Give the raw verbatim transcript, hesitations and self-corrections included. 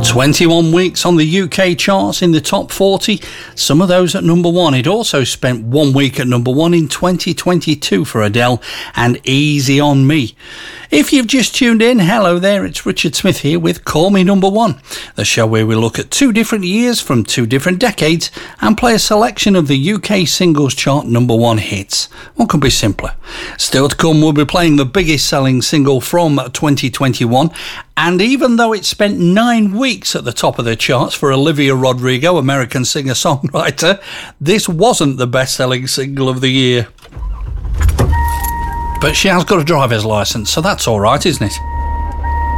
twenty-one weeks on the U K charts in the top forty, some of those at number one. It also spent one week at number one in twenty twenty-two for Adele and Easy on Me. If you've just tuned in, hello there, it's Richard Smith here with Call Me Number One, the show where we look at two different years from two different decades and play a selection of the U K singles chart number one hits. What could be simpler? Still to come, we'll be playing the biggest selling single from twenty twenty-one, and even though it spent nine weeks at the top of the charts for Olivia Rodrigo, American singer-songwriter, this wasn't the best-selling single of the year. But she has got a driver's licence, so that's all right, isn't it?